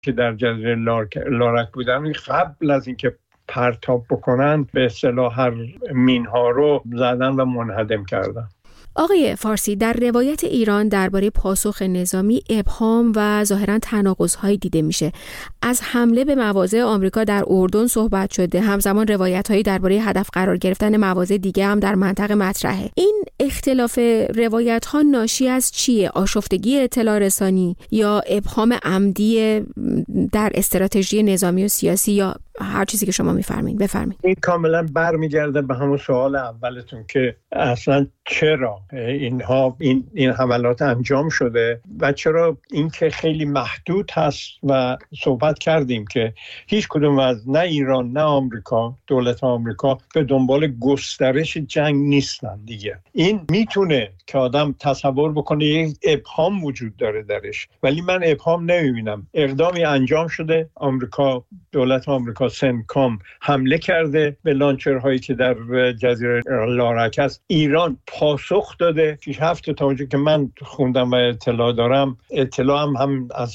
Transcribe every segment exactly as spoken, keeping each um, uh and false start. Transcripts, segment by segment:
که در جزیره لارک بودن قبل از اینکه پرتاب بکنن به اصطلاح هر مینها رو زدن و منهدم کردن. آقای فارسی، در روایت ایران درباره پاسخ نظامی ابهام و ظاهراً تناقض‌هایی دیده میشه. از حمله به مواضع آمریکا در اردن صحبت شده، همزمان روایت‌هایی درباره هدف قرار گرفتن مواضع دیگه هم در منطقه مطرحه. این اختلاف روایت‌ها ناشی از چیه؟ آشفتگی اطلاع رسانی یا ابهام عمدی در استراتژی نظامی و سیاسی یا هر چیزی که شما می‌فرمایید؟ بفرمایید. این کاملا برمیگرده به همون سوال اولتون که اصلا چرا اینها این این حملات انجام شده و چرا این که خیلی محدود هست و صحبت کردیم که هیچ کدوم از نه ایران نه آمریکا، دولت آمریکا به دنبال گسترش جنگ نیستن دیگه. این میتونه که آدم تصور بکنه یک ابهام وجود داره درش، ولی من ابهام نمیبینم. اقدامی انجام شده، آمریکا، دولت آمریکا سنکام حمله کرده به لانچرهایی که در جزیره لارک است. ایران پاسخ داده. شش هفت تا اونجا که من خوندم و اطلاع دارم، اطلاع هم, هم از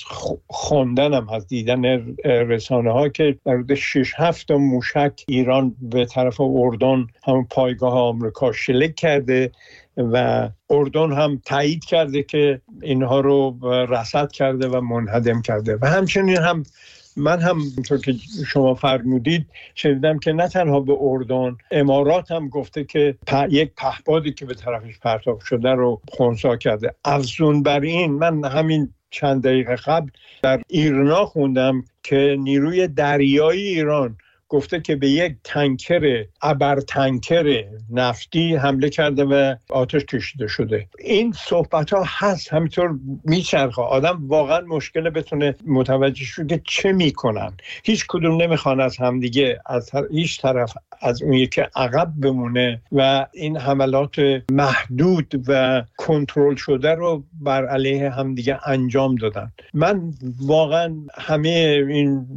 خوندنم از دیدن رسانه ها که در حدود شش هفت تا موشک ایران به طرف اردن هم پایگاه آمریکا شلیک کرده و اردن هم تایید کرده که اینها رو رصد کرده و منهدم کرده. و همچنین هم من هم اونطور که شما فرمودید شنیدم که نه تنها به اردن، امارات هم گفته که پ... یک پهپادی که به طرفش پرتاب شده رو خنثی کرده. افزون بر این، من همین چند دقیقه قبل در ایرنا خوندم که نیروی دریایی ایران گفته که به یک تانکر ابر تانکر نفتی حمله کرده و آتش کشیده شده. این صحبت ها هست، همینطور میچرخه. آدم واقعا مشکل بتونه متوجه شد که چه میکنن. هیچ کدوم نمیخوان از همدیگه از هیچ طرف از اون یکی عقب بمونه و این حملات محدود و کنترل شده رو بر علیه همدیگه انجام دادن. من واقعا همه این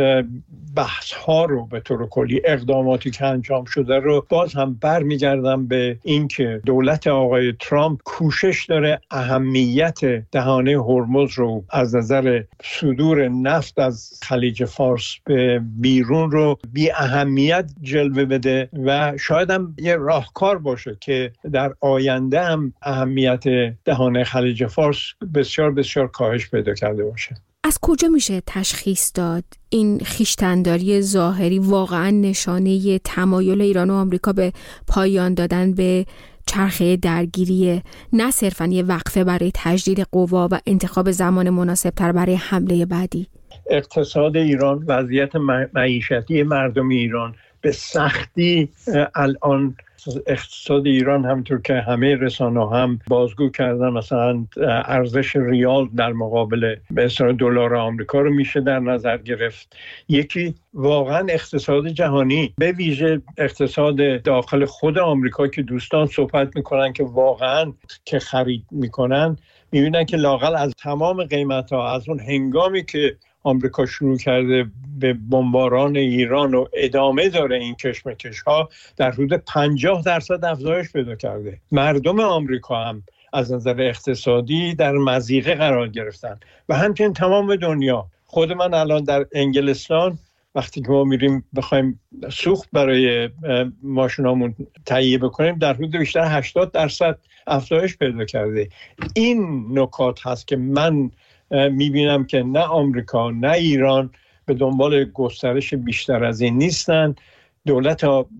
بحث ها رو به طور کلی، اقداماتی که انجام شده رو باز هم برمیگردم به اینکه دولت آقای ترامپ کوشش داره اهمیت دهانه هرمز رو از نظر صدور نفت از خلیج فارس به بیرون رو بی اهمیت جلوه بده و شاید هم یه راهکار باشه که در آینده هم اهمیت دهانه خلیج فارس بسیار بسیار کاهش پیدا کرده باشه. از کجا میشه تشخیص داد این خویشتن‌داری ظاهری واقعا نشانه تمایل ایران و آمریکا به پایان دادن به چرخه درگیری، نه صرفاً یه وقفه برای تجدید قوا و انتخاب زمان مناسب‌تر برای حمله بعدی؟ اقتصاد ایران، وضعیت معیشتی مردم ایران به سختی الان اقتصاد ایران همونطور که همه رسانه هم بازگو کردن، مثلا ارزش ریال در مقابل به اصطلاح دلار آمریکا رو میشه در نظر گرفت. یکی واقعا اقتصاد جهانی، به ویژه اقتصاد داخل خود آمریکا که دوستان صحبت میکنن که واقعا که خرید میکنن میبینن که لااقل از تمام قیمت ها، از اون هنگامی که آمریکا شروع کرده به بمباران ایران و ادامه داره این کشمکش ها، در حدود پنجاه درصد افزایش پیدا کرده. مردم آمریکا هم از نظر اقتصادی در مضیقه قرار گرفتن و همچنین تمام دنیا. خود من الان در انگلستان وقتی که ما میریم بخوایم سوخت برای ماشینامون تهیه بکنیم، در حدود بیشتر هشتاد درصد افزایش پیدا کرده. این نکات هست که من میبینم که نه آمریکا نه ایران به دنبال گسترش بیشتر از این نیستن. دولت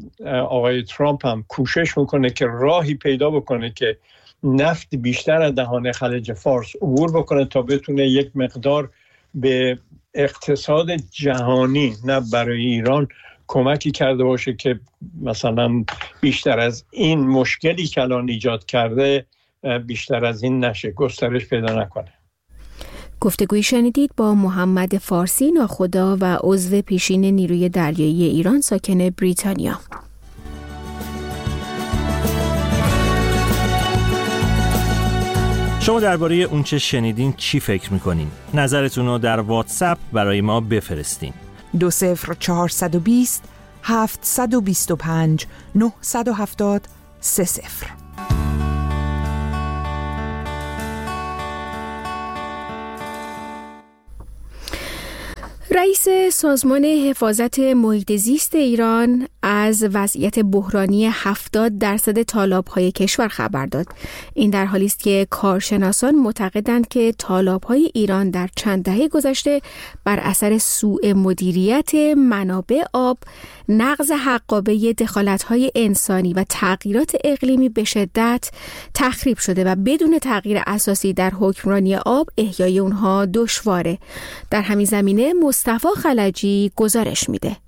آقای ترامپ هم کوشش میکنه که راهی پیدا بکنه که نفت بیشتر از دهانه خلیج فارس عبور بکنه تا بتونه یک مقدار به اقتصاد جهانی، نه برای ایران، کمکی کرده باشه که مثلا بیشتر از این مشکلی که الان ایجاد کرده بیشتر از این نشه، گسترش پیدا نکنه. گفتگوی شنیدید با محمد فارسی، ناخدا و عضو پیشین نیروی دریایی ایران ساکن بریتانیا. شما درباره اون چه شنیدین چی فکر میکنین؟ نظرتون رو در واتساپ برای ما بفرستین. دو صفر چهارصد و بیست هفتصد و بیست و پنج نهصد و هفتاد سه صفر. رئیس سازمان حفاظت محیط زیست ایران از وضعیت بحرانی هفتاد درصد تالاب‌های کشور خبر داد. این در حالی است که کارشناسان معتقدند که تالاب‌های ایران در چند دهه گذشته بر اثر سوء مدیریت منابع آب، نقض حقابه دخالت‌های انسانی و تغییرات اقلیمی به شدت تخریب شده و بدون تغییر اساسی در حکمرانی آب احیای اونها دشواره. در همین زمینه مصطفی خلجی گزارش میده.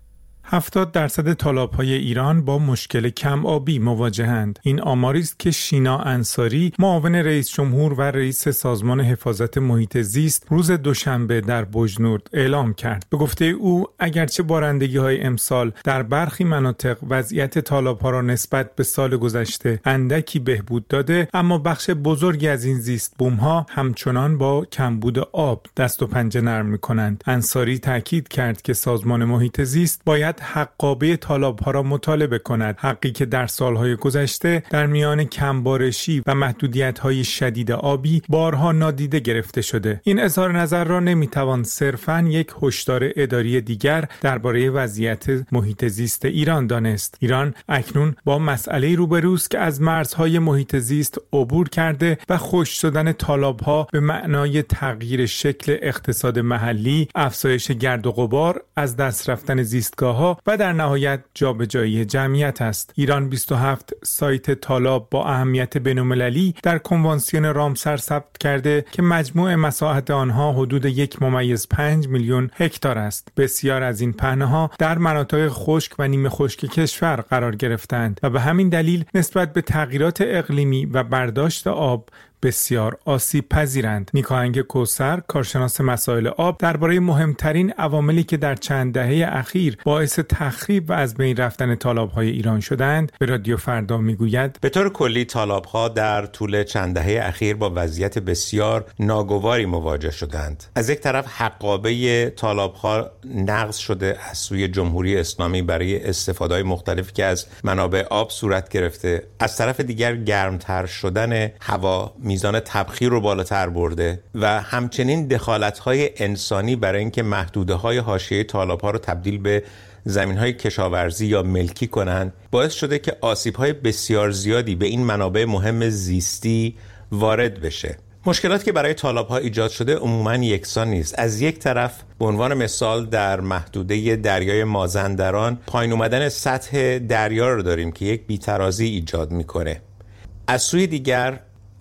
هفتاد درصد تالاب‌های ایران با مشکل کم آبی مواجهند. این آماری است که شینا انصاری، معاون رئیس جمهور و رئیس سازمان حفاظت محیط زیست، روز دوشنبه در بوجنورد اعلام کرد. به گفته او، اگرچه بارندگی‌های امسال در برخی مناطق وضعیت تالاب‌ها را نسبت به سال گذشته اندکی بهبود داده، اما بخش بزرگی از این زیست بوم‌ها همچنان با کمبود آب دست و پنجه نرم می‌کنند. انصاری تاکید کرد که سازمان محیط زیست باید حقابه تالاب‌ها را مطالبه کند، حقی که در سالهای گذشته در میان کمبارشی و محدودیت‌های شدید آبی بارها نادیده گرفته شده. این اظهار نظر را نمی‌توان صرفاً یک هشدار اداری دیگر درباره وضعیت محیط زیست ایران دانست. ایران اکنون با مسئله روبروست که از مرزهای محیط زیست عبور کرده و خشک شدن تالاب‌ها به معنای تغییر شکل اقتصاد محلی، افزایش گرد و غبار، از دست رفتن زیستگاه‌ها و در نهایت جابجایی جمعیت است. ایران بیست و هفت سایت تالاب با اهمیت بین‌المللی در کنوانسیون رامسر ثبت کرده که مجموع مساحت آنها حدود یک ممیز پنج میلیون هکتار است. بسیار از این پهنه‌ها در مناطق خشک و نیمه خشک کشور قرار گرفتند و به همین دلیل نسبت به تغییرات اقلیمی و برداشت آب بسیار آسیب پذیرند. نیکاهنگ کوثر، کارشناس مسائل آب، درباره مهمترین عواملی که در چند دهه اخیر باعث تخریب و از بین رفتن تالاب‌های ایران شدند، به رادیو فردا میگوید: به طور کلی تالاب‌ها در طول چند دهه اخیر با وضعیت بسیار ناگواری مواجه شدند. از یک طرف حقابه تالاب‌ها نقض شده از سوی جمهوری اسلامی برای استفاده‌های مختلفی که از منابع آب صورت گرفته. از طرف دیگر گرمتر شدن هوا میزان تبخیر رو بالاتر برده و همچنین دخالت‌های انسانی برای اینکه محدوده‌های حاشیه تالاب‌ها رو تبدیل به زمین‌های کشاورزی یا ملکی کنند باعث شده که آسیب‌های بسیار زیادی به این منابع مهم زیستی وارد بشه. مشکلاتی که برای تالاب‌ها ایجاد شده عموماً یکسان نیست. از یک طرف به عنوان مثال در محدوده دریای مازندران پایین اومدن سطح دریا رو داریم که یک بی‌ترازی ایجاد می‌کنه. از سوی دیگر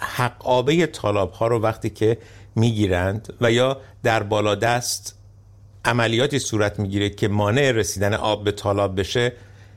حقابه تالاب‌ها رو وقتی که میگیرند و یا در بالادست عملیاتی صورت میگیره که مانع رسیدن آب به تالاب بشه،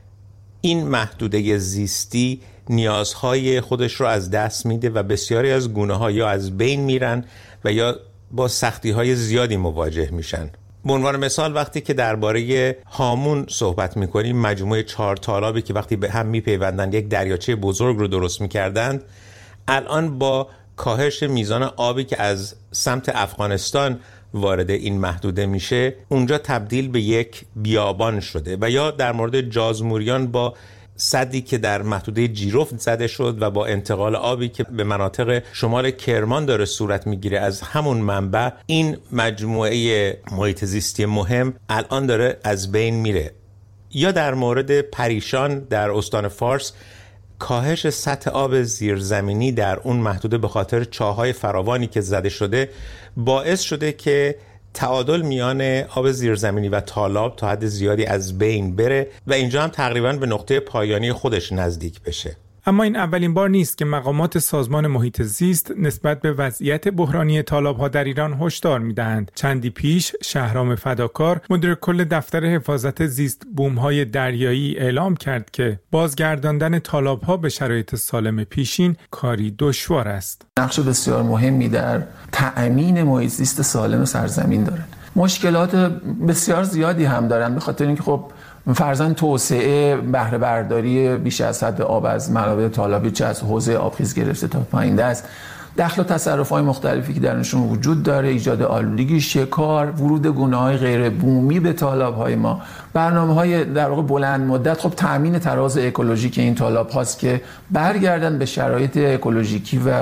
این محدوده زیستی نیازهای خودش رو از دست میده و بسیاری از گونه‌ها یا از بین میرن و یا با سختی‌های زیادی مواجه میشن. به عنوان مثال وقتی که درباره هامون صحبت میکنیم، مجموعه چهار تالابی که وقتی به هم میپیوندن یک دریاچه بزرگ رو درست میکردند، الان با کاهش میزان آبی که از سمت افغانستان وارد این محدوده میشه، اونجا تبدیل به یک بیابان شده. و یا در مورد جازموریان با سدی که در محدوده جیرفت زده شد و با انتقال آبی که به مناطق شمال کرمان داره صورت میگیره از همون منبع، این مجموعه محیط زیستی مهم الان داره از بین میره. یا در مورد پریشان در استان فارس، کاهش سطح آب زیرزمینی در اون محدوده به خاطر چاه‌های فراوانی که زده شده باعث شده که تعادل میان آب زیرزمینی و تالاب تا حد زیادی از بین بره و اینجا هم تقریباً به نقطه پایانی خودش نزدیک بشه. اما این اولین بار نیست که مقامات سازمان محیط زیست نسبت به وضعیت بحرانی تالاب‌ها در ایران هشدار می‌دهند. چندی پیش شهرام فداکار، مدیر کل دفتر حفاظت زیست بوم‌های دریایی، اعلام کرد که بازگرداندن تالاب‌ها به شرایط سالم پیشین کاری دشوار است. نقش بسیار مهمی در تأمین محیط زیست سالم سرزمین دارند. مشکلات بسیار زیادی هم دارند، به خاطر اینکه خب فرضاً توسعه بهره برداری بیش از حد آب از منابع تالابی، چه از حوزه آبخیز گرفته تا پایین دست، دخل و تصرف‌های مختلفی که درشون وجود داره، ایجاد آلودگی، شکار، ورود گونه‌های غیر بومی به تالاب‌های ما، برنامه‌های در واقع بلند مدت، خب تامین تراز اکولوژیک این تالاب‌هاست که برگردن به شرایط اکولوژیکی و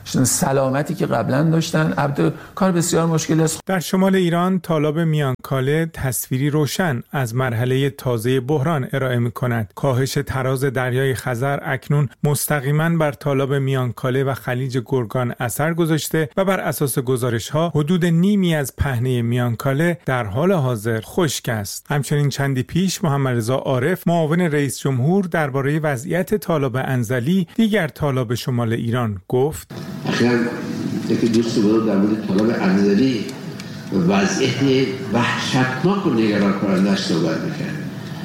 سلامتی که قبلا داشتن. البته کار بسیار مشکلی است. در شمال ایران طالاب میانکاله تصویری روشن از مرحله تازه بحران ارائه می‌کند. کاهش تراز دریای خزر اکنون مستقیما بر طالاب میانکاله و خلیج گرگان اثر گذاشته و بر اساس گزارش‌ها حدود نیمی از پهنه میانکاله در حال حاضر خشک است. همچنین چندی پیش محمد رضا عارف معاون رئیس جمهور درباره وضعیت طالاب انزلی دیگر طالاب شمال ایران گفت: اخیراً یکی دوستی بود در مورد طالاب انزلی وضعیت وحشتناک و نگران کننده‌اش صحبت می‌کرد.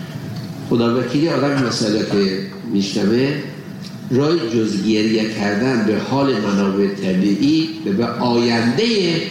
خدا وکیلی آدم مسئله که میشنوه رای جز گریه کردن به حال منابع طبیعی و به آینده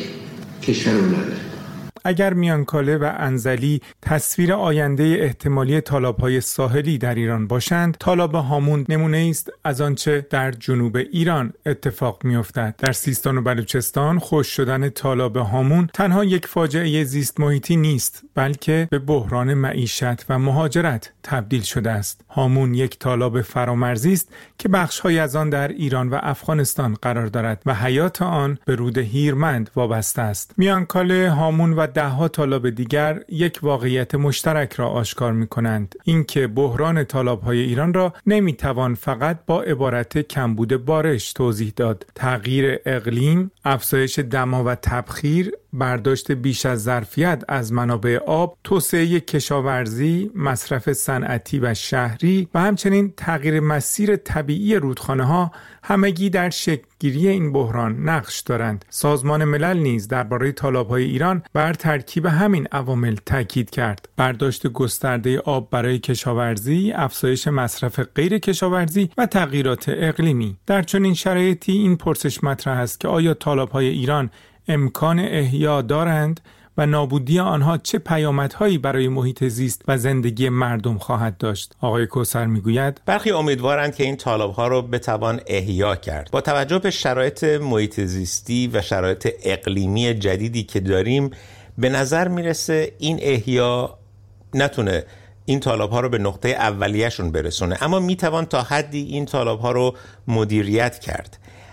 کشورمون نداره. اگر میانکاله و انزلی تصویر آینده احتمالی طالاب‌های ساحلی در ایران باشند، طالاب هامون نمونه است از آنچه در جنوب ایران اتفاق می‌افتد. در سیستان و بلوچستان خشک شدن طالاب هامون تنها یک فاجعه زیست محیطی نیست، بلکه به بحران معیشت و مهاجرت تبدیل شده است. هامون یک طالاب فرامرزی است که بخش‌هایی از آن در ایران و افغانستان قرار دارد و حیات آن به رود هیرمند وابسته است. میانکاله، هامون و ده‌ها طالاب دیگر یک واقعیت مشترک را آشکار می‌کنند، اینکه بحران طالاب‌های ایران را نمی‌توان فقط با عبارت کمبود بارش توضیح داد. تغییر اقلیم، افزایش دما و تبخیر، برداشت بیش از ظرفیت از منابع آب، توسعه کشاورزی، مصرف صنعتی و شهری و همچنین تغییر مسیر طبیعی رودخانه‌ها همگی در شکل‌گیری این بحران نقش دارند. سازمان ملل نیز درباره طالاب‌های ایران بر ترکیب همین عوامل تاکید کرد. برداشت گسترده آب برای کشاورزی، افزایش مصرف غیر کشاورزی و تغییرات اقلیمی. در چنین شرایطی این پرسش مطرح است که آیا طالاب‌های ایران امکان احیا دارند و نابودی آنها چه پیامدهایی برای محیط زیست و زندگی مردم خواهد داشت؟ آقای کوثر میگوید برخی امیدوارند که این طالاب‌ها را بتوان احیا کرد. با توجه به شرایط محیط زیستی و شرایط اقلیمی جدیدی که داریم، به نظر میرسه این احیا نتونه این طالاب‌ها رو به نقطه اولیه‌شون برسونه، اما میتوان تا حدی این طالاب‌ها رو مدیریت کرد.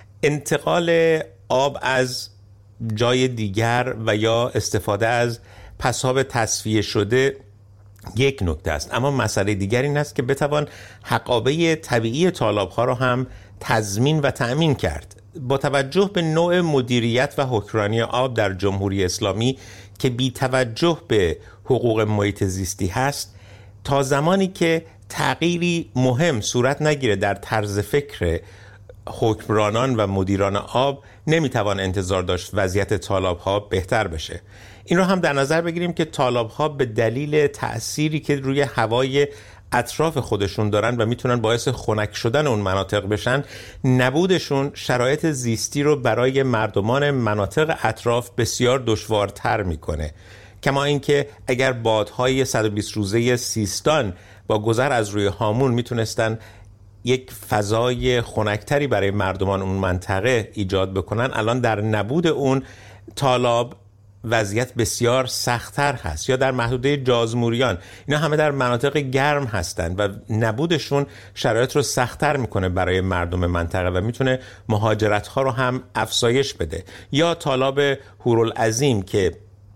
انتقال آب از جای دیگر و یا استفاده از پساب تصفیه شده یک نکته است، اما مسئله دیگر این است که بتوان حقابه طبیعی طالاب‌ها را هم تضمین و تأمین کرد. با توجه به نوع مدیریت و حکمرانی آب در جمهوری اسلامی که بی توجه به حقوق محیط زیستی هست، تا زمانی که تغییری مهم صورت نگیره در طرز فکر حکمرانان و مدیران آب، نمیتوان انتظار داشت وضعیت طالاب‌ها بهتر بشه. این رو هم در نظر بگیریم که طالاب‌ها به دلیل تأثیری که روی هوای اطراف خودشون دارن و میتونن باعث خنک شدن اون مناطق بشن، نبودشون شرایط زیستی رو برای مردمان مناطق اطراف بسیار دشوارتر میکنه. کما اینکه اگر بادهای صد و بیست روزه سیستان با گذر از روی هامون میتونستن یک فضای خنکتری برای مردمان اون منطقه ایجاد بکنن، الان در نبود اون طالاب وضعیت بسیار سخت‌تر هست. یا در محدوده جازموریان، اینا همه در مناطق گرم هستند و نبودشون شرایط رو سخت‌تر میکنه برای مردم منطقه و میتونه مهاجرت‌ها رو هم افزایش بده. یا طالاب هورالعظیم که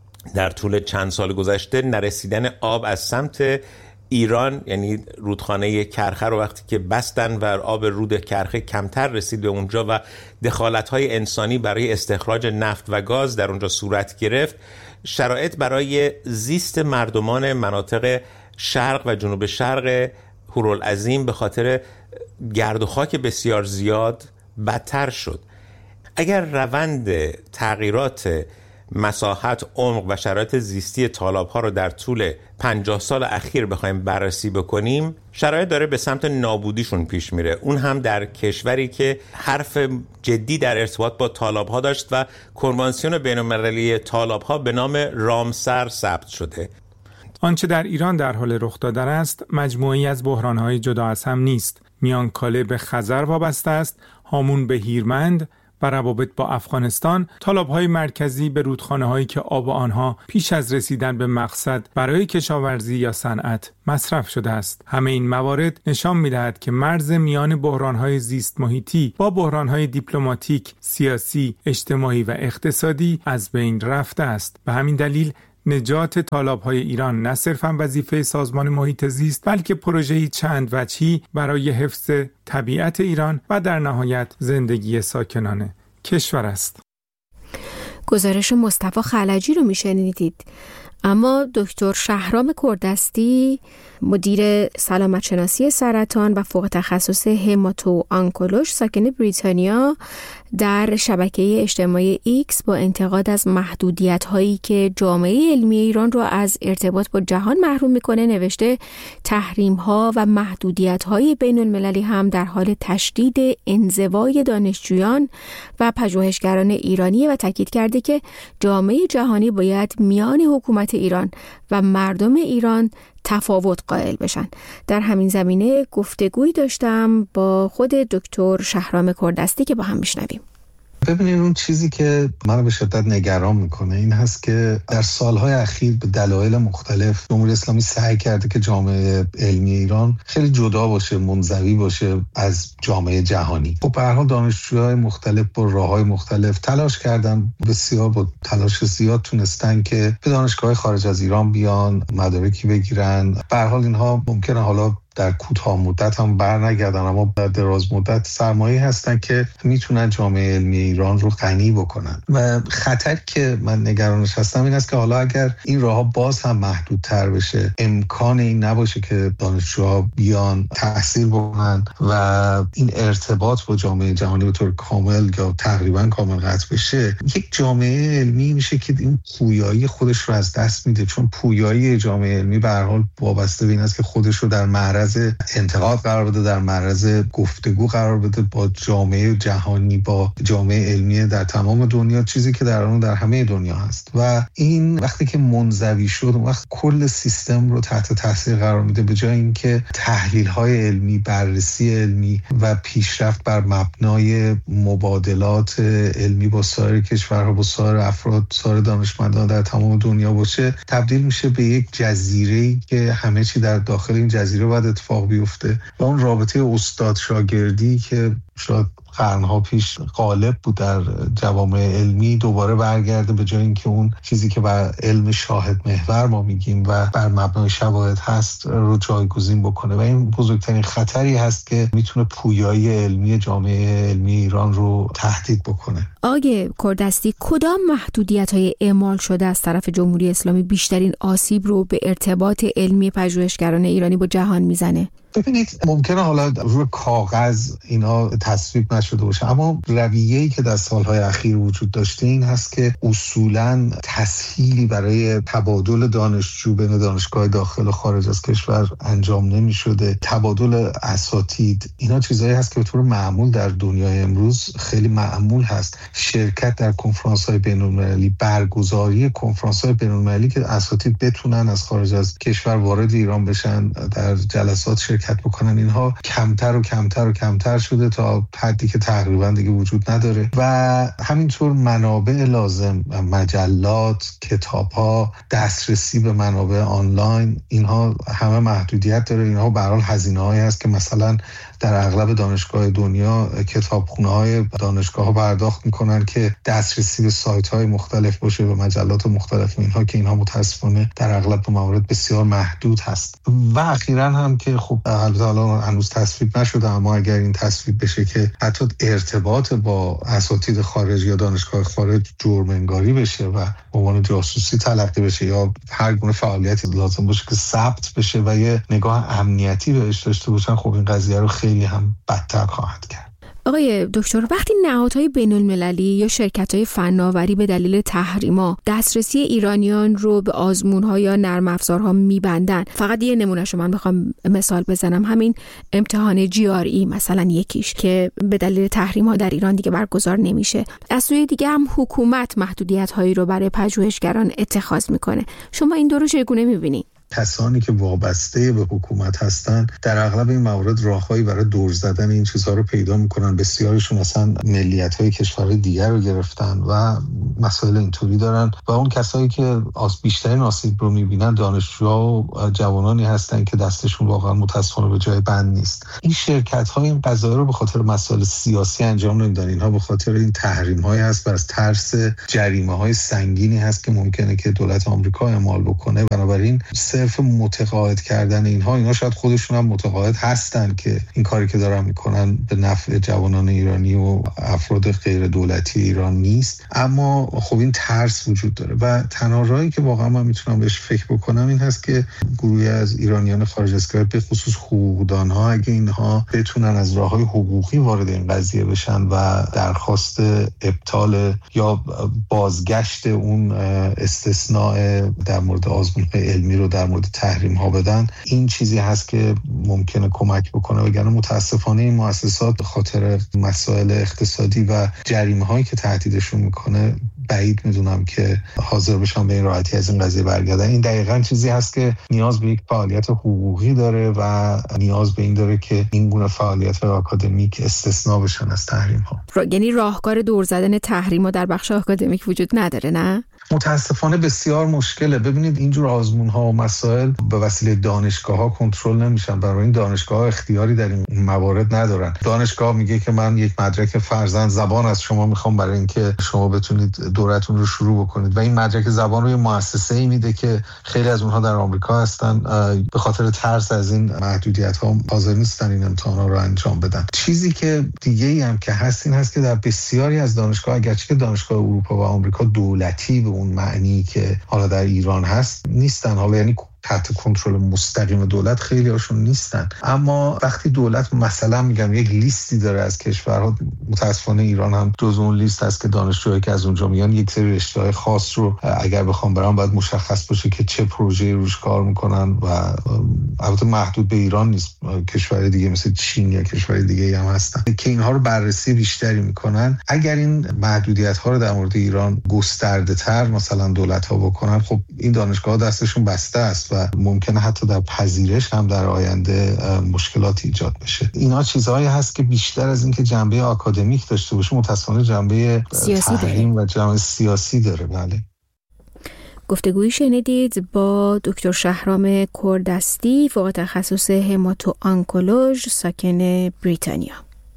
در طول چند سال گذشته نرسیدن آب از سمت ایران، یعنی رودخانه کرخه رو وقتی که بستن و آب رود کرخه کمتر رسید به اونجا و دخالت‌های انسانی برای استخراج نفت و گاز در اونجا صورت گرفت، شرایط برای زیست مردمان مناطق شرق و جنوب شرق هورالعظیم به خاطر گرد و خاک بسیار زیاد بدتر شد. اگر روند تغییرات مساحت، عمق و شرایط زیستی طالاب‌ها رو در طول پنجاه سال اخیر بخوایم بررسی بکنیم، شرایط داره به سمت نابودیشون پیش میره. اون هم در کشوری که حرف جدی در ارتباط با طالاب‌ها داشت و کنوانسیون بین‌المللی طالاب‌ها به نام رامسر ثبت شده. آنچه در ایران در حال رخ داده است مجموعی از بحران‌های جدا از هم نیست. میانکاله به خزر وابسته است، هامون به هیرمند، و روابط با افغانستان، طالب‌های مرکزی به رودخانه‌هایی که آب آنها پیش از رسیدن به مقصد برای کشاورزی یا صنعت مصرف شده است. همه این موارد نشان می‌دهد که مرز میان بحران‌های زیست محیطی با بحران‌های دیپلماتیک، سیاسی، اجتماعی و اقتصادی از بین رفته است. به همین دلیل نجات طالب‌های ایران نه صرفاً وظیفه سازمان محیط زیست، بلکه پروژه‌ای چند وجهی برای حفظ طبیعت ایران و در نهایت زندگی ساکنان کشور است. گزارش مصطفی خلجی رو میشنیدید. اما دکتر شهرام کردستی، مدیر سلامت شناسی سرطان و فوق تخصص هماتو آنکولوژ ساکن بریتانیا، در شبکه اجتماعی ایکس با انتقاد از محدودیت‌هایی که جامعه علمی ایران را از ارتباط با جهان محروم می‌کنه نوشته تحریم‌ها و محدودیت‌های بین‌المللی هم در حال تشدید انزوای دانشجویان و پژوهشگران ایرانی و تاکید کرده که جامعه جهانی باید میان حکومت ایران و مردم ایران تفاوت قائل بشن. در همین زمینه گفتگوی داشتم با خود دکتر شهرام کردستی که با هم میشنویم. ببینید اون چیزی که منو به شدت نگران میکنه این هست که در سالهای اخیر به دلایل مختلف جمهوری اسلامی سعی کرده که جامعه علمی ایران خیلی جدا باشه، منزوی باشه از جامعه جهانی. خب به هر حال دانشجوهای مختلف با راههای مختلف تلاش کردن، بسیار با تلاش زیاد تونستن که به دانشگاه خارج از ایران بیان، مدارکی بگیرن. به هر حال اینها ممکنه حالا در کوتاه مدت هم بر نگردن، اما در دراز مدت سرمایه هستن که میتونن جامعه علمی ایران رو غنی بکنن. و خطر که من نگرانش هستم این است که حالا اگر این راهها باز هم محدودتر بشه، امکان این نباشه که دانشجوها بیان تحصیل بکنن و این ارتباط با جامعه جهانی به طور کامل یا تقریبا کامل قطع بشه، یک جامعه علمی میشه که این پویایی خودش رو از دست میده. چون پویایی جامعه علمی به هر حال وابسته به این است که خودش رو در معرض انتقاد قرار بده، در معرض گفتگو قرار بده با جامعه جهانی، با جامعه علمی در تمام دنیا، چیزی که در اون در همه دنیا هست. و این وقتی که منزوی شد، وقت کل سیستم رو تحت تاثیر قرار میده، به جای اینکه تحلیل‌های علمی، بررسی علمی و پیشرفت بر مبنای مبادلات علمی با سایر کشورها، با سایر افراد، سایر دانشمندان در تمام دنیا باشه، تبدیل میشه به یک جزیره‌ای که همه چی در داخل این جزیره باید اتفاق بیفته. و اون رابطه استاد شاگردی که شاید قرنها پیش غالب بود در جوامع علمی دوباره برگرده، به جای اینکه اون چیزی که بر علم شاهد محور ما میگیم و بر مبنای شواهد هست رو جایگزین بکنه. و این بزرگترین خطری هست که میتونه پویایی علمی جامعه علمی ایران رو تهدید بکنه. آقای کردستی، کدام محدودیت‌های اعمال شده از طرف جمهوری اسلامی بیشترین آسیب رو به ارتباط علمی پژوهشگران ایرانی با جهان میزنه؟ ببینید ممکنه حالا روی کاغذ اینا تصویب نشده باشه، اما رویه‌ای که در سالهای اخیر وجود داشته این هست که اصولاً تسهیلی برای تبادل دانشجو بین دانشگاه داخل و خارج از کشور انجام نمی شده. تبادل اساتید، اینا چیزایی هست که به طور معمول در دنیای امروز خیلی معمول هست. شرکت در کنفرانس‌های بین‌المللی، برگزاری کنفرانس‌های بین‌المللی که اساتید بتونن از خارج از کشور وارد ایران بشن، در جلسات شرکت بکنن، اینها کمتر و کمتر و کمتر شده تا حدی که تقریبا دیگه وجود نداره. و همینطور منابع لازم، مجلات، کتاب‌ها، دسترسی به منابع آنلاین، اینها همه محدودیت داره. اینها به هر حال هزینه‌هایی هست که مثلا در اغلب دانشگاه دنیا کتابخونه‌های دانشگاه‌ها پرداخت می‌کنن که دسترسی به سایت‌های مختلف باشه و مجلات مختلف، اینها که اینها متأسفانه در اغلب موارد بسیار محدود هست. و اخیراً هم که خب البته الان هنوز تصویب نشده، اما اگر این تصویب بشه که حتی ارتباط با اساتید خارجی یا دانشگاه خارج جرم انگاری بشه و به عنوان جاسوسی تلقی بشه یا هر گونه فعالیتی لازم باشه که ثبت بشه و یه نگاه امنیتی بهش داشته باشن، خب این قضیه رو خیلی هم بدتر خواهد کرد. آقای دکتر، وقتی نهادهای بین‌المللی یا شرکت‌های فناوری به دلیل تحریما دسترسی ایرانیان رو به آزمون‌ها یا نرم افزارها می‌بندن، فقط یه نمونهشو من بخوام مثال بزنم، همین امتحان جی آر ای مثلا یکیش که به دلیل تحریم‌ها در ایران دیگه برگزار نمیشه. از سوی دیگه هم حکومت محدودیت‌هایی رو برای پژوهشگران اتخاذ می‌کنه. شما این دو رو چگونه می‌بینید؟ کسانی که وابسته به حکومت هستن در اغلب این موارد راههایی برای دور زدن این چیزها رو پیدا میکنن. بسیارشون اصلا ملیت‌های کشورهای دیگر رو گرفتن و مسائل اینطوری دارن و اون کسایی که از بیشترین آسیب رو میبینن دانشجوها و جوانانی هستن که دستشون واقعا متاسفانه به جای بند نیست. این شرکت‌ها این قضایا رو به خاطر مسائل سیاسی انجام نمیدن. اینها به خاطر این تحریم‌های هست و از ترس جریمه‌های سنگینی هست که ممکنه که دولت آمریکا اعمال بکنه. بنابراین صرف متقاعد کردن اینها اینا شاید خودشون هم متقاعد هستن که این کاری که دارن میکنن به نفع جوانان ایرانی و افراد غیر دولتی ایران نیست، اما خب این ترس وجود داره و تنها راهی که واقعا من میتونم بهش فکر بکنم این هست که گروهی از ایرانیان خارج از کشور به خصوص حقوقدان‌ها اگه اینها بتونن از راههای حقوقی وارد این قضیه بشن و درخواست ابطال یا بازگشت اون استثناء در مورد آزمون‌های علمی رو در مورد تحریم ها بدن، این چیزی هست که ممکنه کمک بکنه. وگرنه متاسفانه این مؤسسات به خاطر مسائل اقتصادی و جریمه هایی که تهدیدشون میکنه بعید میدونم که حاضر بشن به این راحتی از این قضیه برگردن. این دقیقاً چیزی هست که نیاز به یک فعالیت حقوقی داره و نیاز به این داره که این گونه فعالیت آکادمیک استثناء بشن از تحریم ها. یعنی راهکار دور زدن تحریم ها در بخش آکادمیک وجود نداره، نه؟ متاسفانه بسیار مشکله. ببینید اینجور آزمون ها و مسائل به وسیله دانشگاه ها کنترل نمیشن، برای این دانشگاه ها اختیاری در این موارد ندارن. دانشگاه میگه که من یک مدرک فرضاً زبان از شما میخوام برای اینکه شما بتونید دورتون رو شروع بکنید و این مدرک زبان رو یه مؤسسه‌ای میده که خیلی از اونها در آمریکا هستن، به خاطر ترس از این محدودیت ها حاضر نیستن این امتحانا رو انجام بدن. چیزی که دیگه ای هم که هست این هست که در بسیاری از دانشگاه، اگرچه که دانشگاه اروپا و آمریکا دولتی به اون معنی که حالا در ایران هست نیستن، حالا یعنی تحت کنترل مستقیم دولت خیلی هاشون نیستن، اما وقتی دولت مثلا میگم یک لیستی داره از کشورها، متاسفانه ایران هم جز اون لیست هست که دانشجوهایی که از اونجا میان یک سری رشته‌های خاص رو اگر بخوام برام باید مشخص باشه که چه پروژه‌ای روش کار میکنن و البته محدود به ایران نیست، کشور دیگه مثل چین یا کشور دیگه هم هستن که اینها رو بررسی بیشتری میکنن. اگر این محدودیت‌ها رو در مورد ایران گسترده‌تر مثلا دولت‌ها بکنن، خب این دانشگاه‌ها دستشون بسته است و ممکنه حتی در پذیرش هم در آینده مشکلات ایجاد بشه. اینا چیزهایی هست که بیشتر از اینکه جنبه آکادمیک داشته باشه متأسفانه جنبه تحریم و جنبه سیاسی داره. بله. گفتگویی شنیدید با دکتر شهرام کردستی، فوق تخصص هماتو آنکولوژ، ساکن بریتانیا.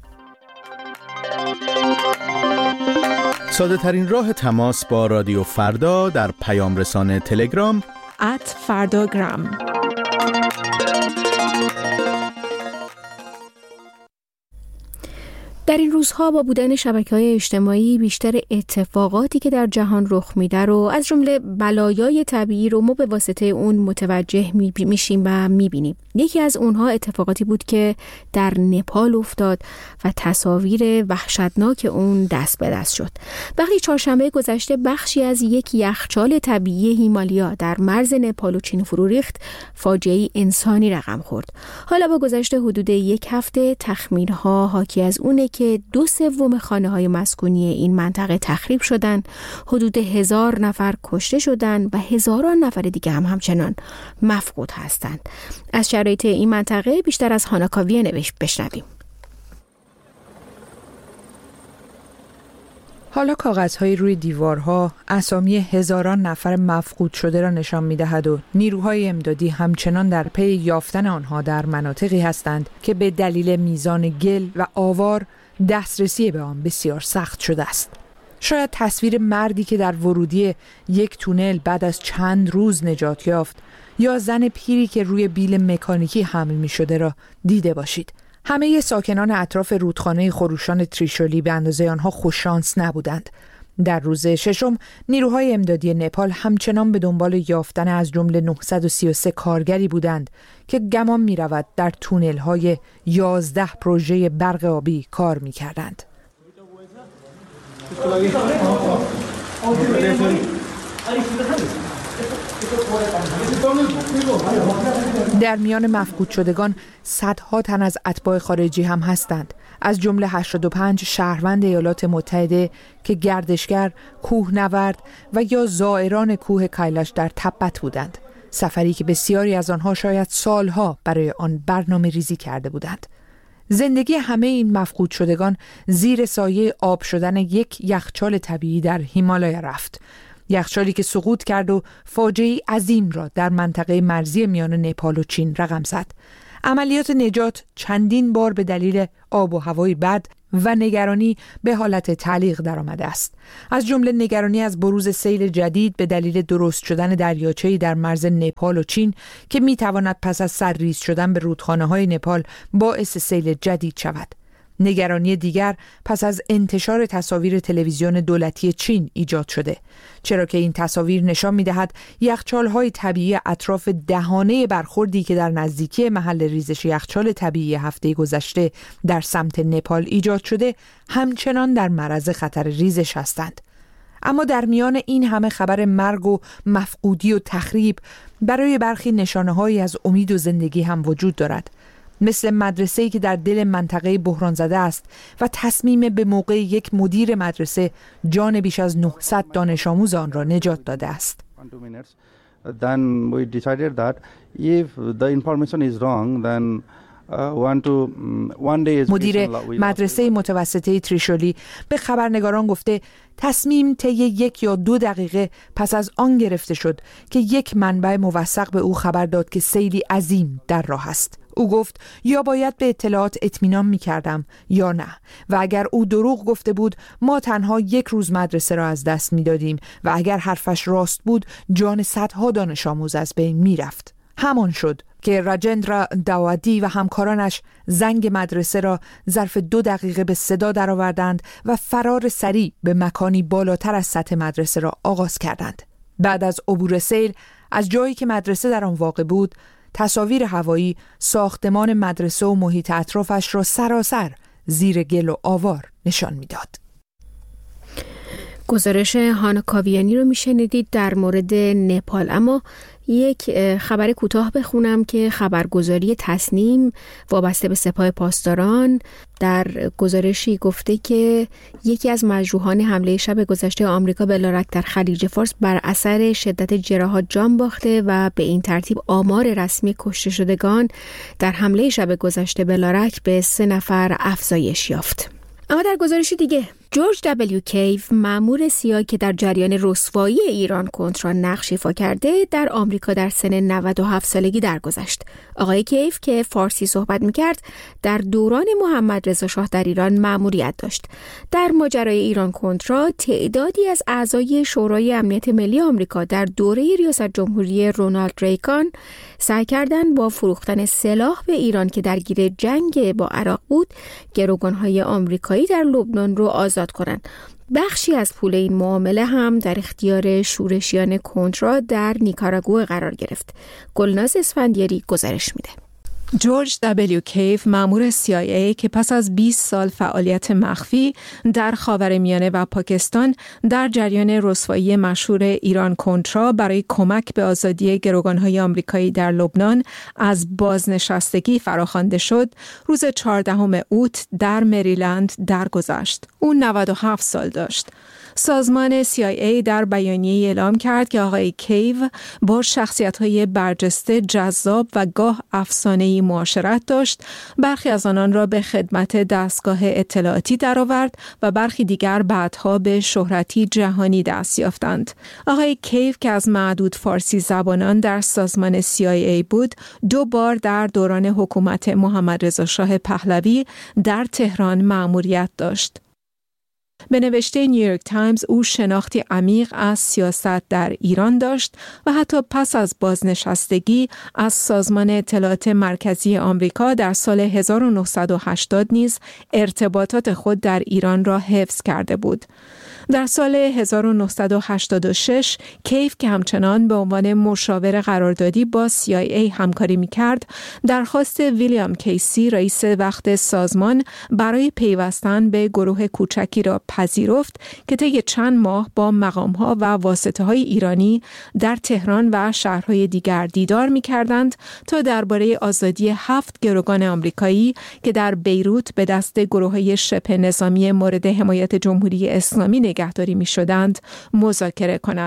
ساده ترین راه تماس با رادیو فردا در پیام رسان تلگرام ات فرداگرام. در این روزها با بودن شبکه‌های اجتماعی بیشتر اتفاقاتی که در جهان رخ میده رو از جمله بلایای طبیعی رو ما به واسطه اون متوجه میشیم و میبینیم. یکی از اونها اتفاقاتی بود که در نپال افتاد و تصاویر وحشتناک اون دست به دست شد. وقتی چهارشنبه گذشته بخشی از یک یخچال طبیعی هیمالیا در مرز نپال و چین فرو ریخت، فاجعه‌ای انسانی رقم خورد. حالا با گذشت حدود یک هفته تخمین‌ها حاکی از اونه که دو سوم خانه‌های مسکونی این منطقه تخریب شدن، حدود هزار نفر کشته شدن و هزاران نفر دیگه هم همچنان مفقود هستند. از شرایط این منطقه بیشتر از هانا کاویه بشنویم. حالا کاغذهای روی دیوارها اسامی هزاران نفر مفقود شده را نشان می‌دهد و نیروهای امدادی همچنان در پی یافتن آنها در مناطقی هستند که به دلیل میزان گل و آوار دسترسی به آن بسیار سخت شده است. شاید تصویر مردی که در ورودی یک تونل بعد از چند روز نجات یافت یا زن پیری که روی بیل مکانیکی حمل می شده را دیده باشید. همه ساکنان اطراف رودخانه خروشان تریشولی به اندازه آنها خوششانس نبودند. در روز ششم نیروهای امدادی نپال همچنان به دنبال یافتن از جمله نهصد و سی و سه کارگری بودند که گمان می رود در تونل های یازده پروژه برق آبی کار می کردند. در میان مفقود شدگان صدها تن از اتباع خارجی هم هستند، از جمله هشتاد و پنج شهروند ایالات متحده که گردشگر، کوهنورد و یا زائران کوه کایلاش در تبت بودند. سفری که بسیاری از آنها شاید سالها برای آن برنامه ریزی کرده بودند. زندگی همه این مفقود شدگان زیر سایه آب شدن یک یخچال طبیعی در هیمالaya رفت. یخچالی که سقوط کرد و فاجعه‌ای عظیم را در منطقه مرزی میان نپال و چین رقم زد. عملیات نجات چندین بار به دلیل آب و هوای بد و نگرانی به حالت تعلیق درآمده است. از جمله نگرانی از بروز سیل جدید به دلیل درست شدن دریاچه‌ای در مرز نپال و چین که می‌تواند پس از سرریز شدن به رودخانه‌های نپال باعث سیل جدید شود. نگرانی دیگر پس از انتشار تصاویر تلویزیون دولتی چین ایجاد شده، چرا که این تصاویر نشان می‌دهد یخچال‌های طبیعی اطراف دهانه برخوردی که در نزدیکی محل ریزش یخچال طبیعی هفته گذشته در سمت نپال ایجاد شده همچنان در معرض خطر ریزش هستند. اما در میان این همه خبر مرگ و مفقودی و تخریب برای برخی نشانه‌هایی از امید و زندگی هم وجود دارد، مثل مدرسه‌ای که در دل منطقه بحران زده است و تصمیم به موقع یک مدیر مدرسه جان بیش از نهصد دانش آموز آن را نجات داده است. Then we decided that if the information is wrong then مدیر مدرسه متوسطه تریشولی به خبرنگاران گفته تصمیم طی یک یا دو دقیقه پس از آن گرفته شد که یک منبع موثق به او خبر داد که سیلی عظیم در راه است. او گفت یا باید به اطلاعات اطمینان می کردم یا نه، و اگر او دروغ گفته بود ما تنها یک روز مدرسه را از دست می دادیم و اگر حرفش راست بود جان صدها دانش آموز از بین می رفت. همان شد که راجندرا داوادی و همکارانش زنگ مدرسه را ظرف دو دقیقه به صدا درآوردند و فرار سریع به مکانی بالاتر از سطح مدرسه را آغاز کردند. بعد از عبور سیل از جایی که مدرسه در آن واقع بود، تصاویر هوایی ساختمان مدرسه و محیط اطرافش را سراسر زیر گل و آوار نشان می‌داد. گزارش هانا کاویانی رو میشنیدید در مورد نپال. اما یک خبر کوتاه بخونم که خبرگزاری تصنیم وابسته به سپاه پاسداران در گزارشی گفته که یکی از مجروحان حمله شب گذشته آمریکا به لاراک در خلیج فارس بر اثر شدت جراحات جان باخته و به این ترتیب آمار رسمی کشته شدگان در حمله شب گذشته به لاراک به سه نفر افزایش یافت. اما در گزارش دیگه جورج دبلیو کیف، مأمور سیاه که در جریان رسوایی ایران کنترا نقش ایفا کرده، در آمریکا در سن نود و هفت سالگی درگذشت. آقای کیف که فارسی صحبت می‌کرد در دوران محمد رضا شاه در ایران مأموریت داشت. در ماجرای ایران کنترا تعدادی از اعضای شورای امنیت ملی آمریکا در دوره ریاست جمهوری رونالد ریگان سعی کردند با فروختن سلاح به ایران که درگیر جنگ با عراق بود، گروگان‌های آمریکایی در لبنان رو آزاد کنند. بخشی از پول این معامله هم در اختیار شورشیان کنترا در نیکاراگوئه قرار گرفت. گلناز اسفندیاری گزارش میده. جورج دبلیو کیف، مأمور سی آی ای که پس از بیست سال فعالیت مخفی در خاورمیانه و پاکستان در جریان رسوایی مشهور ایران کنترا برای کمک به آزادی گروگان‌های آمریکایی در لبنان از بازنشستگی فراخوانده شد، روز چهاردهم اوت در مریلند درگذشت. او نود و هفت سال داشت. سازمان سی آی ای در بیانیه اعلام کرد که آقای کیو با شخصیت‌های برجسته، جذاب و گاه افسانه‌ای معاشرت داشت. برخی از آنان را به خدمت دستگاه اطلاعاتی درآورد و برخی دیگر بعدها به شهرتی جهانی دست یافتند. آقای کیو که از معدود فارسی زبانان در سازمان سی آی ای بود، دو بار در دوران حکومت محمد رضا شاه پهلوی در تهران مأموریت داشت. به نوشته نیویورک تایمز او شناختی عمیق از سیاست در ایران داشت و حتی پس از بازنشستگی از سازمان اطلاعات مرکزی آمریکا در سال هزار و نهصد و هشتاد نیز ارتباطات خود در ایران را حفظ کرده بود. در سال هزار و نهصد و هشتاد و شش کیف که همچنان به عنوان مشاور قراردادی با سی آی ای همکاری می‌کرد، درخواست ویلیام کیسی رئیس وقت سازمان برای پیوستن به گروه کوچکی را پذیرفت که طی چند ماه با مقام‌ها و واسطه‌های ایرانی در تهران و شهرهای دیگر دیدار می‌کردند تا درباره آزادی هفت گروگان آمریکایی که در بیروت به دست گروه‌های شبه نظامی مورد حمایت جمهوری اسلامی نگهداری می‌شدند مذاکره کند.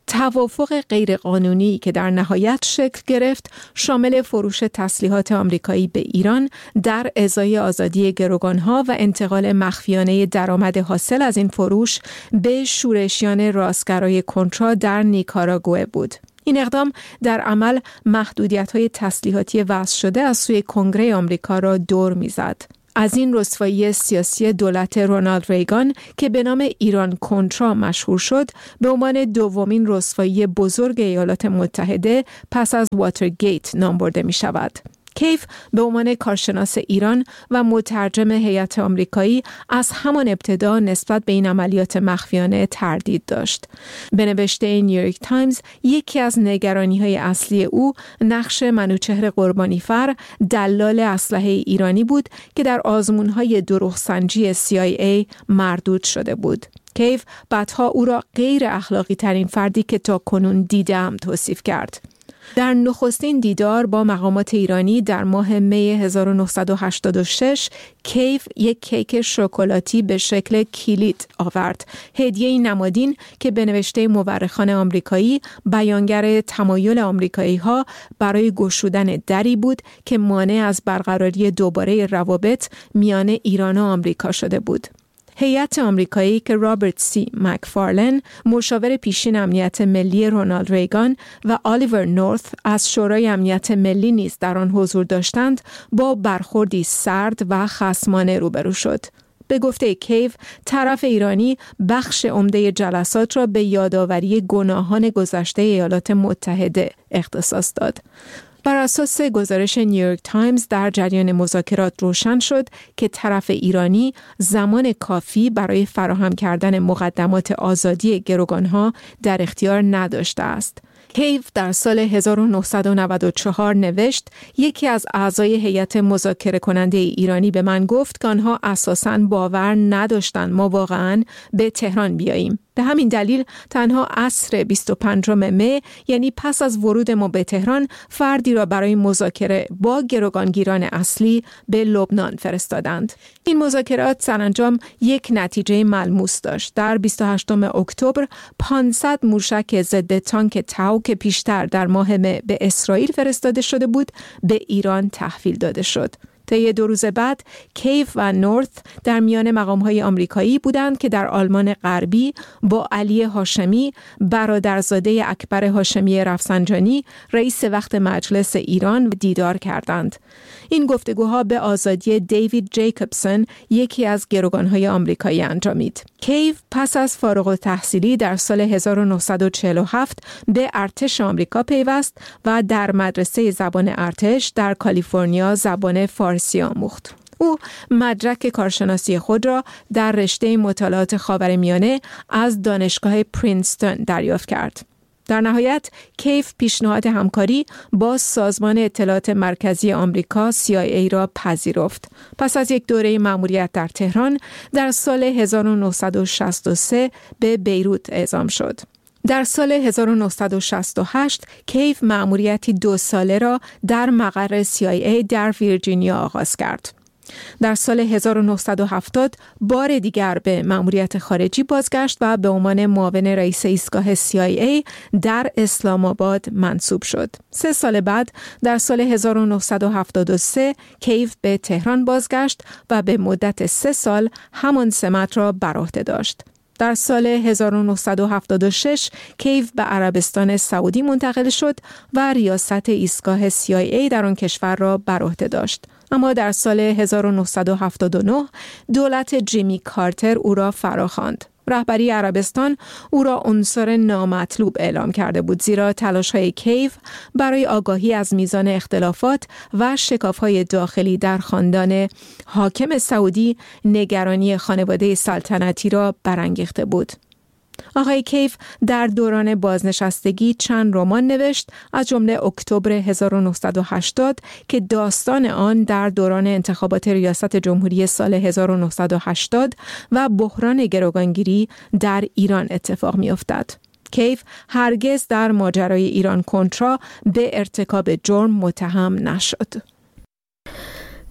توافق غیرقانونی که در نهایت شکل گرفت شامل فروش تسلیحات آمریکایی به ایران در ازای آزادی گروگانها و انتقال مخفیانه درآمد حاصل از این فروش به شورشیان راستگرای کنترا در نیکاراگوئه بود. این اقدام در عمل محدودیت‌های تسلیحاتی وضع شده از سوی کنگره آمریکا را دور می‌زد. از این رسوایی سیاسی دولت رونالد ریگان که به نام ایران کنترا مشهور شد، به عنوان دومین رسوایی بزرگ ایالات متحده پس از واترگیت نام برده می شود. کیف به عنوان کارشناس ایران و مترجم هیئت آمریکایی از همان ابتدا نسبت به این عملیات مخفیانه تردید داشت. به نوشته نیویورک تایمز، یکی از نگرانی‌های اصلی او نقش منوچهر قربانیفر، دلال اسلحه ایرانی بود که در آزمون‌های دروغ‌سنجی سی آی ای مردود شده بود. کیف بعدها او را غیر اخلاقی ترین فردی که تا کنون دیدم توصیف کرد. در نخستین دیدار با مقامات ایرانی در ماه می هزار و نهصد و هشتاد و شش، کیف یک کیک شکلاتی به شکل کلید آورد. هدیه نمادین که به نوشته مورخان آمریکایی بیانگر تمایل آمریکایی‌ها برای گشودن دری بود که مانع از برقراری دوباره روابط میان ایران و آمریکا شده بود. هیئت آمریکایی که رابرت سی مکفارلن، مشاور پیشین امنیت ملی رونالد ریگان و آلیور نورث از شورای امنیت ملی نیز در آن حضور داشتند، با برخوردی سرد و خصمانه روبرو شد. به گفته کیف، طرف ایرانی بخش عمده جلسات را به یادآوری گناهان گذشته ایالات متحده اختصاص داد. بر اساس گزارش نیویورک تایمز، در جریان مذاکرات روشن شد که طرف ایرانی زمان کافی برای فراهم کردن مقدمات آزادی گروگانها در اختیار نداشته است. کیف در سال هزار و نهصد و نود و چهار نوشت: یکی از اعضای هیئت مذاکره کننده ایرانی به من گفت که آنها اساساً باور نداشتند ما واقعاً به تهران بیاییم. به همین دلیل تنها عصر بیست و پنجم می، یعنی پس از ورود ما به تهران، فردی را برای مذاکره با گروگانگیران اصلی به لبنان فرستادند. این مذاکرات سرانجام یک نتیجه ملموس داشت. در بیست و هشتم اکتبر پانصد موشک ضد تانک تاو که پیشتر در ماه می به اسرائیل فرستاده شده بود، به ایران تحویل داده شد. طی دو روز بعد، کیف و نورث در میان مقام‌های آمریکایی بودند که در آلمان غربی با علی هاشمی، برادرزاده اکبر هاشمی رفسنجانی، رئیس وقت مجلس ایران، دیدار کردند. این گفتگوها به آزادی دیوید جیکوبسون، یکی از گروگان‌های آمریکایی، انجامید. کیف پس از فارغ التحصیلی در سال هزار و نهصد و چهل و هفت به ارتش آمریکا پیوست و در مدرسه زبان ارتش در کالیفرنیا زبان فارسی آموخت. او مدرک کارشناسی خود را در رشته مطالعات خاورمیانه از دانشگاه پرینستون دریافت کرد. در نهایت کیف پیشنهاد همکاری با سازمان اطلاعات مرکزی آمریکا سی آی ای را پذیرفت. پس از یک دوره مأموریت در تهران، در سال هزار و نهصد و شصت و سه به بیروت اعزام شد. در سال هزار و نهصد و شصت و هشت کیف مأموریتی دو ساله را در مقر سی آی ای در ویرجینیا آغاز کرد. در سال هزار و نهصد و هفتاد بار دیگر به مأموریت خارجی بازگشت و به عنوان معاون رئیس ایستگاه سی آی ای در اسلام آباد منصوب شد. سه سال بعد در سال هزار و نهصد و هفتاد و سه کیف به تهران بازگشت و به مدت سه سال همان سمت را بر عهده داشت. در سال هزار و نهصد و هفتاد و شش کیف به عربستان سعودی منتقل شد و ریاست ایستگاه سی آی ای در آن کشور را بر عهده داشت. اما در سال هزار و نهصد و هفتاد و نه دولت جیمی کارتر او را فراخواند. رهبری عربستان او را عنصر نامطلوب اعلام کرده بود، زیرا تلاش‌های کیف برای آگاهی از میزان اختلافات و شکاف‌های داخلی در خاندان حاکم سعودی نگرانی خانواده سلطنتی را برانگیخته بود. آقای کیف در دوران بازنشستگی چند رمان نوشت، از جمله اکتبر هزار و نهصد و هشتاد که داستان آن در دوران انتخابات ریاست جمهوری سال هزار و نهصد و هشتاد و بحران گروگانگیری در ایران اتفاق می‌افتد. کیف هرگز در ماجرای ایران کنترا به ارتکاب جرم متهم نشد.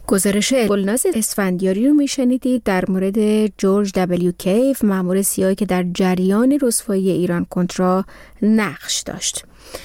گزارش گلناز اسفندیاری رو میشنیدید در مورد جورج دبلیو کیف، مأمور سیاهی که در جریان رسوایی ایران کنترا نقش داشت.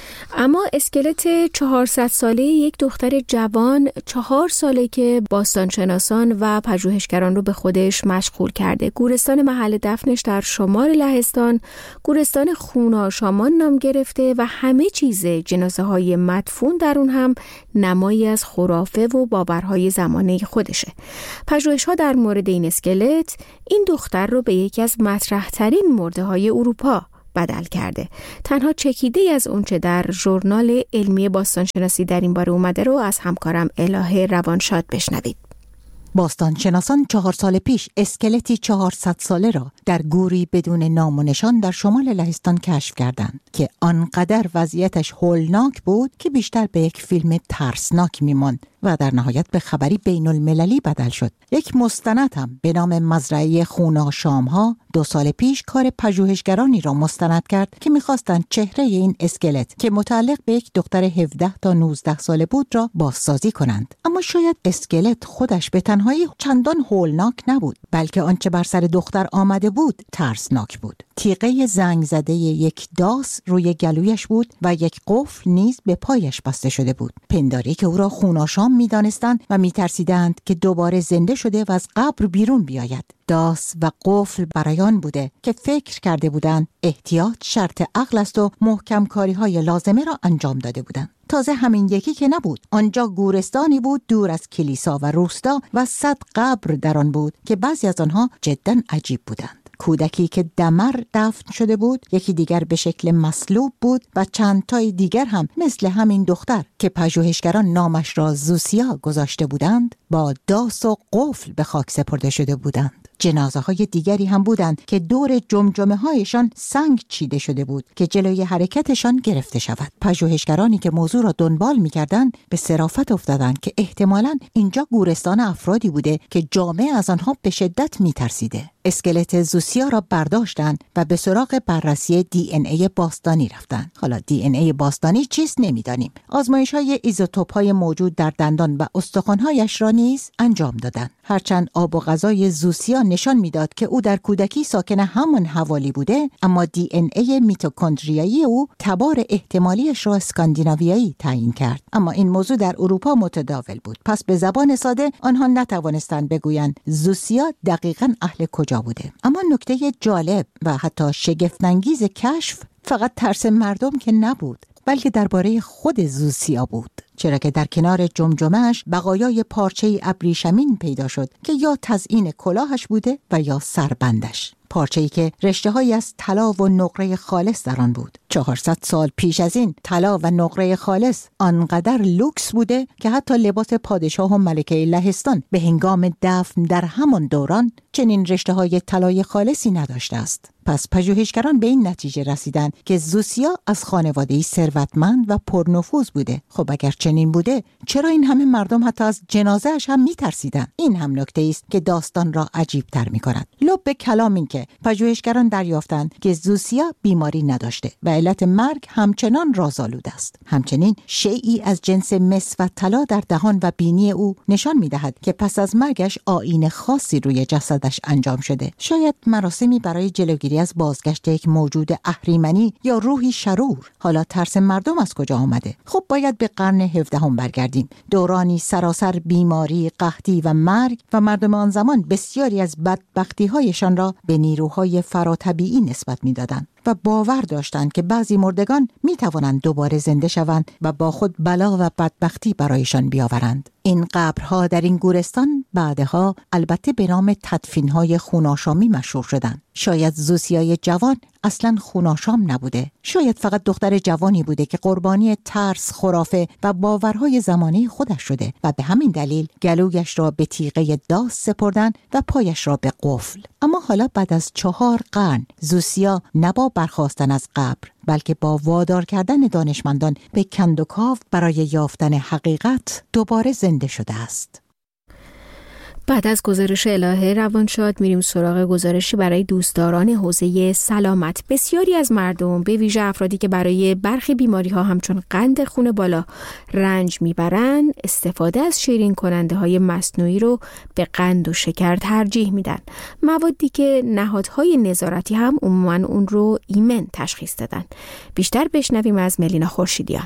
اما اسکلت چهارصد ساله یک دختر جوان چهار ساله که باستانشناسان و پژوهشگران رو به خودش مشغول کرده. گورستان محل دفنش در شمال لهستان گورستان خوناشامان نام گرفته و همه چیز جنازه های مدفون در اون هم نمایی از خرافه و باورهای زمانه خودشه. پژوهش‌ها در مورد این اسکلت این دختر رو به یکی از مطرح‌ترین مرده های اروپا بدل کرده. تنها چکیده ای از اونچه در ژورنال علمی باستانشناسی در این باره اومده رو از همکارم الهه روانشاد بشنوید. باستانشناسان چهار سال پیش اسکلتی چهارصد ساله را در گوری بدون نام و نشان در شمال لهستان کشف کردند که آنقدر وضعیتش هولناک بود که بیشتر به یک فیلم ترسناک می‌ماند و در نهایت به خبری بین المللی بدل شد. یک مستند هم به نام مزرعه خوناشام‌ها دو سال پیش کار پژوهشگرانی را مستند کرد که می‌خواستند چهره این اسکلت که متعلق به یک دختر هفده تا نوزده ساله بود را بازسازی کنند. اما شاید اسکلت خودش به تنهایی چندان هولناک نبود، بلکه آنچه بر سر دختر آمده بود ترسناک بود. تیغه زنگ زده یک داس روی گلویش بود و یک قفل نیز به پایش بسته شده بود. پنداری که او را خوناشام می‌دانستند و می‌ترسیدند که دوباره زنده شده و از قبر بیرون بیاید. داس و قفل برایان بوده که فکر کرده بودند احتیاط شرط عقل است و محکم کاری‌های لازمه را انجام داده بودند. تازه همین یکی که نبود، آنجا گورستانی بود دور از کلیسا و روستا و صد قبر در آن بود که بعضی از آنها جداً عجیب بودند. کودکی که دمر دفن شده بود، یکی دیگر به شکل مصلوب بود و چند تای دیگر هم مثل همین دختر که پژوهشگران نامش را زوسیا گذاشته بودند با داس و قفل به خاک سپرده شده بودند. جنازه های دیگری هم بودند که دور جمجمه هایشان سنگ چیده شده بود که جلوی حرکتشان گرفته شود. پژوهشگرانی که موضوع را دنبال می‌کردند به صرافت افتادند که احتمالاً اینجا گورستان افرادی بوده که جامعه از آنها به شدت می‌ترسیده. اسکلت زوسیا را برداشتند و به سراغ بررسی دی ان ای باستانی رفتند. حالا دی ان ای باستانی چیست نمی‌دانیم. آزمایش‌های ایزوتوپ‌های موجود در دندان و استخوان‌هایش را نیز انجام دادند. هرچند آب و غذای زوسیا نشان میداد که او در کودکی ساکن همان حوالی بوده، اما دی ان ای میتوکندریایی او تبار احتمالیش را اسکاندیناویایی تعیین کرد. اما این موضوع در اروپا متداول بود، پس به زبان ساده آنها نتوانستند بگویند زوسیا دقیقاً اهل کجا بوده. اما نکته جالب و حتی شگفت‌انگیز کشف فقط ترس مردم که نبود، بلکه درباره خود زوسیا بود، چرا که در کنار جمجمه‌اش بقایای پارچه‌ای ابریشمین پیدا شد که یا تزیین کلاهش بوده و یا سربندش. پارچه‌ای که رشته‌هایی از طلا و نقره خالص در آن بود. چهارصد سال پیش از این طلا و نقره خالص آنقدر لوکس بوده که حتی لباس پادشاه و ملکه لهستان به هنگام دفن در همان دوران چنین رشته‌های طلای خالصی نداشته است. پس پژوهشگران به این نتیجه رسیدند که زوسیا از خانواده‌ای ثروتمند و پرنفوذ بوده. خب اگر چنین بوده، چرا این همه مردم حتی از جنازه‌اش هم می‌ترسیدند؟ این هم نکته است که داستان را عجیب‌تر می‌کند. لب به کلام این که پژوهشگران دریافتند که زوسیا بیماری نداشته و علت مرگ همچنان رازآلود است. همچنین شیئی از جنس مس و طلا در دهان و بینی او نشان می‌دهد که پس از مرگش آیین خاصی روی جسدش انجام شده. شاید مراسمی برای جلوگیری از بازگشت یک موجود اهریمنی یا روحی شرور. حالا ترس مردم از کجا آمده؟ خب باید به قرن هفدهم برگردیم. دورانی سراسر بیماری، قحطی و مرگ و مردم آن زمان بسیاری از بدبختی‌هایشان را به نیروهای فراتبیعی نسبت می‌دادند و باور داشتند که بعضی مردگان می‌توانند دوباره زنده شوند و با خود بلا و بدبختی برایشان بیاورند. این قبرها در این گورستان بعدها البته به نام تدفین‌های خوناشامی مشهور شدند. شاید زوسیای جوان اصلاً خوناشام نبوده. شاید فقط دختر جوانی بوده که قربانی ترس، خرافه و باورهای زمانه خودش شده و به همین دلیل گلویش را به تیغه داس سپردن و پایش را به قفل. اما حالا بعد از چهار قرن زوسیا نه با برخاستن از قبر، بلکه با وادار کردن دانشمندان به کندوکاو برای یافتن حقیقت دوباره زنده شده است. بعد از گزارش الهه روانشاد میریم سراغ گزارشی برای دوستداران حوزه سلامت. بسیاری از مردم به ویژه افرادی که برای برخی بیماری ها همچون قند خون بالا رنج میبرن استفاده از شیرین کننده های مصنوعی رو به قند و شکر ترجیح میدن، موادی که نهادهای نظارتی هم عموما اون رو ایمن تشخیص دادن. بیشتر بشنویم از ملینا خورشیدیان.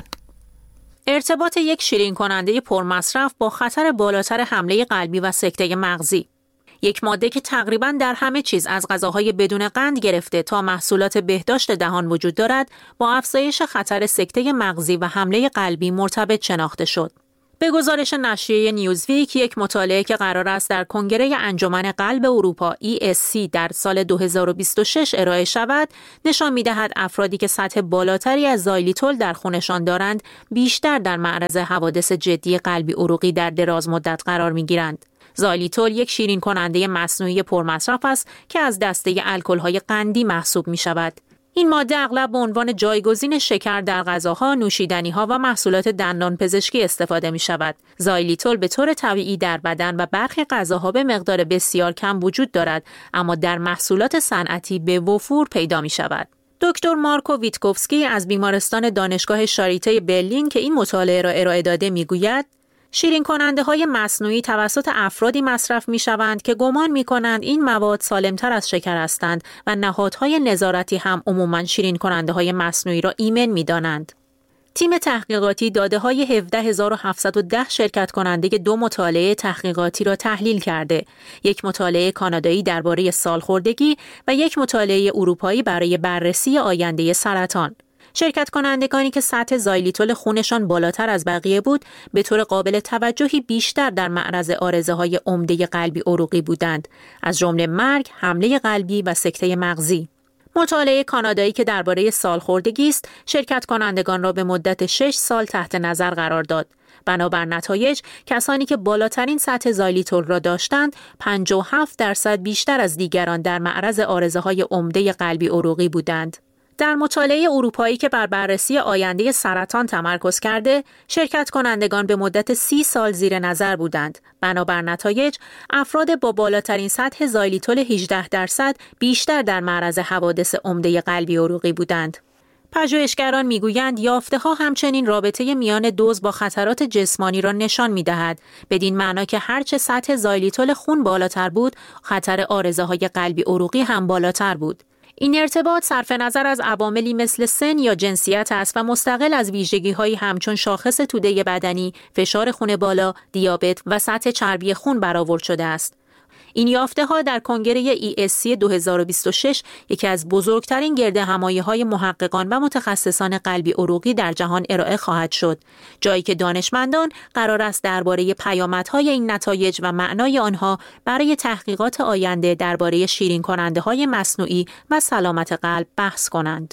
ارتباط یک شیرین کننده پرمصرف با خطر بالاتر حمله قلبی و سکته مغزی. یک ماده که تقریباً در همه چیز از غذاهای بدون قند گرفته تا محصولات بهداشت دهان وجود دارد، با افزایش خطر سکته مغزی و حمله قلبی مرتبط شناخته شد. به گزارش نشریه نیوزویک، یک مطالعه که قرار است در کنگره انجمن قلب اروپا ای اس سی در سال دو هزار و بیست و شش ارائه شود، نشان می‌دهد افرادی که سطح بالاتری از زایلیتول در خونشان دارند، بیشتر در معرض حوادث جدی قلبی عروقی در دراز مدت قرار می‌گیرند. زایلیتول یک شیرین کننده مصنوعی پرمصرف است که از دسته الکل‌های قندی محسوب می‌شود. این ماده اغلب به عنوان جایگزین شکر در غذاها، نوشیدنی‌ها و محصولات دندان پزشکی استفاده می‌شود. زایلیتول به طور طبیعی در بدن و برخی غذاها به مقدار بسیار کم وجود دارد، اما در محصولات صنعتی به وفور پیدا می‌شود. دکتر مارکو ویتکوفسکی از بیمارستان دانشگاه شاریته برلین که این مطالعه را ارائه داده می‌گوید: شیرین کننده های مصنوعی توسط افرادی مصرف می شوند که گمان می کنند این مواد سالمتر از شکر هستند و نهادهای نظارتی هم عموماً شیرین کننده های مصنوعی را ایمن می دانند. تیم تحقیقاتی داده های هفده هزار و هفتصد و ده شرکت کننده دو مطالعه تحقیقاتی را تحلیل کرده، یک مطالعه کانادایی درباره سالخوردگی و یک مطالعه اروپایی برای بررسی آینده سرطان. شرکت کنندگانی که سطح زایلیتول خونشان بالاتر از بقیه بود، به طور قابل توجهی بیشتر در معرض عارضه‌های عمده قلبی عروقی بودند، از جمله مرگ، حمله قلبی و سکته مغزی. مطالعه کانادایی که درباره سالخوردگی است، شرکت کنندگان را به مدت شش سال تحت نظر قرار داد. بنابر نتایج، کسانی که بالاترین سطح زایلیتول را داشتند، پنجاه و هفت درصد بیشتر از دیگران در معرض عارضه‌های عمده قلبی عروقی بودند. در مطالعه اروپایی که بر بررسی آینده سرطان تمرکز کرده، شرکت کنندگان به مدت سی سال زیر نظر بودند. بنابر نتایج، افراد با بالاترین سطح زایلیتول هجده درصد بیشتر در معرض حوادث عمده قلبی عروقی بودند. پژوهشگران میگویند یافته‌ها همچنین رابطه میان دوز با خطرات جسمانی را نشان می‌دهد، بدین معنا که هرچه سطح زایلیتول خون بالاتر بود، خطر عارضه‌های قلبی عروقی هم بالاتر بود. این ارتباط صرف نظر از عواملی مثل سن یا جنسیت است و مستقل از ویژگی‌هایی همچون شاخص توده بدنی، فشار خون بالا، دیابت و سطح چربی خون برآورد شده است. این یافته‌ها در کنگره ای اس سی دو هزار و بیست و شش یکی از بزرگترین گردهمایی‌های محققان و متخصصان قلبی عروقی در جهان ارائه خواهد شد، جایی که دانشمندان قرار است درباره پیامدهای این نتایج و معنای آنها برای تحقیقات آینده درباره شیرین کننده‌های مصنوعی و سلامت قلب بحث کنند.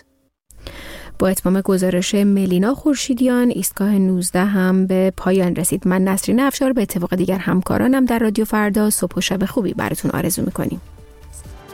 با اتمام گزارش ملینا خورشیدیان، ایستگاه نوزده هم به پایان رسید. من نسرین افشار به اتفاق دیگر همکارانم در رادیو فردا صبح و شب خوبی براتون آرزو میکنیم.